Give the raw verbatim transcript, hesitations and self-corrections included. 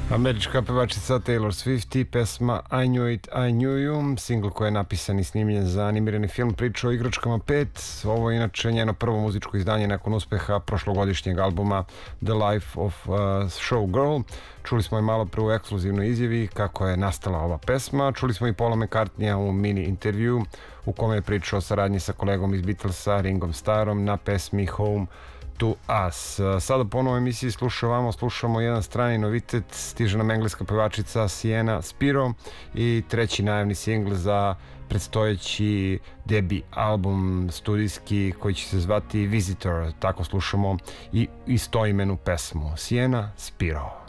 Američka pevačica Taylor Swift i pesma I Knew It, I Knew You, singl koji je napisan i snimljen za animirani film Priča o igračkama pet. Ovo je inače njeno prvo muzičko izdanje nakon uspeha prošlogodišnjeg albuma The Life of uh, Showgirl. Čuli smo je malo pre u ekskluzivnoj izjavi kako je nastala ova pesma. Čuli smo i Paula McCartneya u mini intervju u kome je pričao o saradnji sa kolegom iz Beatlesa, Ringom Starrom, na pesmi Home to Us. Sada po novoj emisiji slušamo, slušamo jedan strani novitet, stiže nam engleska pevačica Sienna Spiro i treći najavni singl za predstojeći debi album studijski koji će se zvati Visitor. Tako slušamo i istoimenu pesmu Sienna Spiro.